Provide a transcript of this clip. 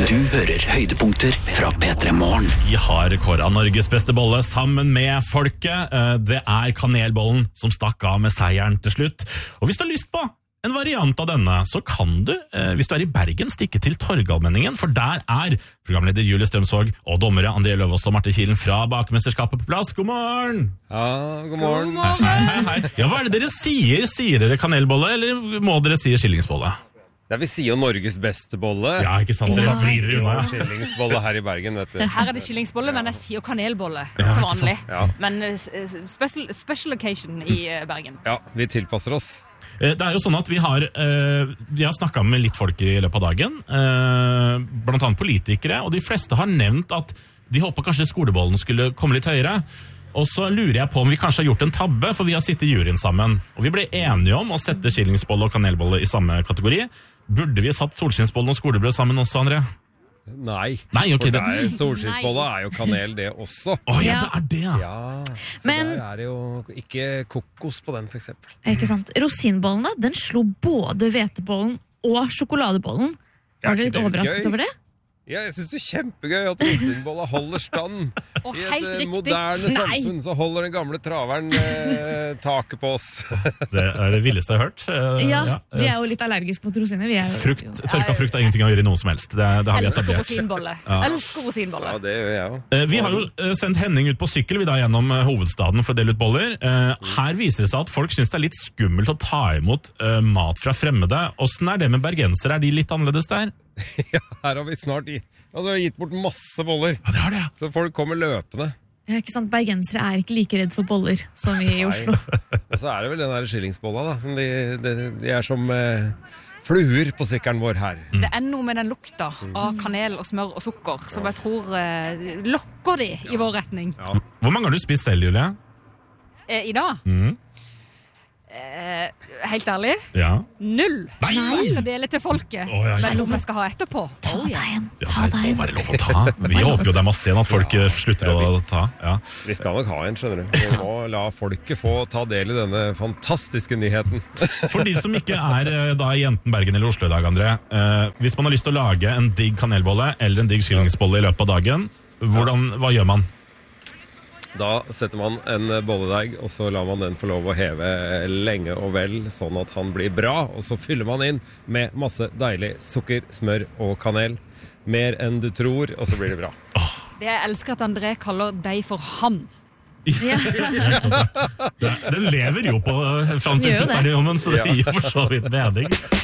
Du hører høydepunkter fra P3 Morgen. Vi har kåret Norges beste bolle sammen med folket. Det kanelbollen som stakk av med seieren til slutt. Og hvis du har lyst på en variant av denne, så kan du, hvis du i Bergen, stikke til Torgallmenningen, for der programleder Julie Strømsvåg og dommere André Løvaas og Marte Kielen fra Bakmesterskapet på plass. God morgen! Ja, god morgen. Hei. Ja, hva det dere sier? Sier dere kanelbolle, eller må dere si skillingsbolle? Ja, vi sier jo Norges beste bolle. Ja, ikke sant? Det blir det jo. Skillingsbolle her i Bergen, vet du. Her det skillingsbolle, men jeg sier kanelbolle til vanlig. Ja. Men special occasion i Bergen. Ja, vi tilpasser oss. Det jo sånn at vi har snakket med litt folk i løpet av dagen, blant annet politikere, og de fleste har nevnt at de håper kanskje skolebollen skulle komme litt høyere. Og så lurer jeg på om vi kanskje har gjort en tabbe, for vi har sittet i juryen sammen. Og vi ble enige om å sette skillingsbolle og kanelbolle i samme kategori. Burde vi satt solskinnsbollen og skolebrød sammen også, André? Nei, okay, for solskinnsbolle jo kanel det også. Ja, det ja. Ja, så men, der det jo ikke kokos på den, for eksempel. Ikke sant? Rosinbollen da, den slo både hvetebollen og sjokoladebollen. Var dere litt overrasket over det? Ja, jeg synes det kjempegøy at rosinbolla holder stand. I et moderne samfunn så holder den gamle traveren taket på oss. Det det villeste jeg har hørt. Ja, vi jo litt allergiske mot rosiner. Tørka frukt har ingenting å gjøre i noe som helst. Det har vi etablert. Elsker rosinbolle. Ja, det gjør jeg også. Vi har jo sendt Henning ut på sykkel gjennom hovedstaden for å dele ut boller. Her viser det seg at folk synes det litt skummelt å ta imot mat fra fremmede. Hvordan det med bergensere? De litt annerledes der? Ja, her har vi snart gitt bort masse boller. Ja, det har det. Så folk kommer løpende. Ja, ikke sant? Bergensere ikke like redd for boller som vi i Oslo. Og så det vel den der skillingsbolla da, som de som fluer på sykkelen vår her. Det noe med den lukta av kanel og smør og sukker som jeg tror lokker de i vår retning. Ja. Hvor mange har du spist selv, Julie? I dag? Helt ærlig? Ja. 0. Nei! Jeg skal dele til folket. Men noe man skal ha etterpå. Ta deg en. Det må være lov å ta. Vi håper jo det masse igjen at folk slutter å ta. Ja. Vi skal nok ha en, skjønner du. Vi må la folket få ta del i denne fantastiske nyheten. For de som ikke da i enten Bergen eller Oslo i dag, André, hvis man har lyst til å lage en digg kanelbolle eller en digg skillingsbolle i løpet av dagen, hva gjør man? Da setter man en bolledeig, og så lar man den få lov å heve lenge og vel, sånn at han blir bra, og så fyller man inn med masse deilig sukker, smør og kanel. Mer enn du tror, og så blir det bra. Det jeg elsker at André kaller deg for han. Ja. Den lever jo på fram til ferdig, så det gir for så vidt mening.